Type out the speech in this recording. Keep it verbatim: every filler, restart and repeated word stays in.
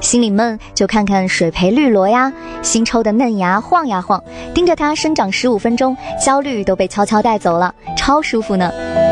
心里闷就看看水培绿萝呀，新抽的嫩芽晃呀晃，盯着它生长十五分钟，焦虑都被悄悄带走了，超舒服呢。